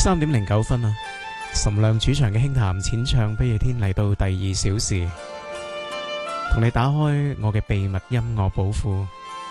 3:09啊！岑亮主場嘅輕談淺唱不夜天嚟到第2小時，同你打開我嘅秘密音樂寶庫。